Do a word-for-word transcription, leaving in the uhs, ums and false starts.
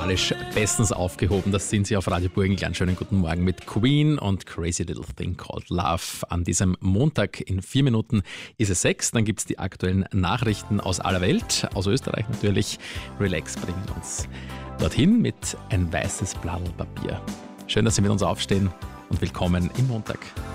musikalisch bestens aufgehoben. Das sind sie auf Radio Burgenland. Schönen guten Morgen mit Queen und Crazy Little Thing Called Love. An diesem Montag in vier Minuten ist es sechs. Dann gibt es die aktuellen Nachrichten aus aller Welt, aus Österreich natürlich. Relax bringen uns dorthin mit ein weißes Blatt Papier. Schön, dass Sie mit uns aufstehen und willkommen im Montag.